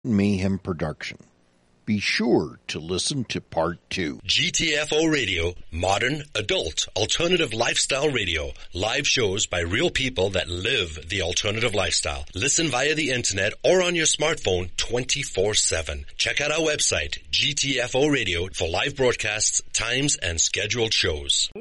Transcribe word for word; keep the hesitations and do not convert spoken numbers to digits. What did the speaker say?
Mayhem production. Be sure to listen to part two. G T F O Radio, modern, adult, alternative lifestyle radio. Live shows by real people that live the alternative lifestyle. Listen via the internet or on your smartphone twenty-four seven. Check out our website, G T F O Radio, for live broadcasts, times, and scheduled shows.